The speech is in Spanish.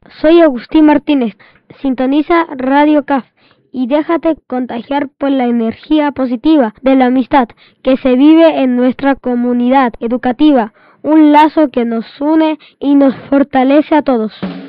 soy Agustín Martínez. Sintoniza Radio CAF y déjate contagiar por la energía positiva de la amistad que se vive en nuestra comunidad educativa, un lazo que nos une y nos fortalece a todos.